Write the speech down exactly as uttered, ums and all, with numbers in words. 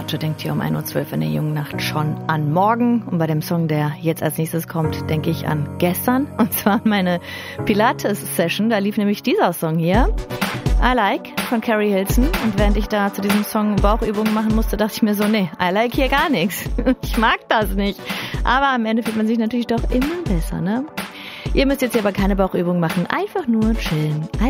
Apache denkt hier um ein Uhr zwölf in der jungen Nacht schon an morgen. Und bei dem Song, der jetzt als nächstes kommt, denke ich an gestern. Und zwar an meine Pilates-Session. Da lief nämlich dieser Song hier. I Like von Carrie Hilson. Und während ich da zu diesem Song Bauchübungen machen musste, dachte ich mir so, nee, I like hier gar nichts. Ich mag das nicht. Aber am Ende fühlt man sich natürlich doch immer besser, ne? Ihr müsst jetzt hier aber keine Bauchübungen machen. Einfach nur chillen. I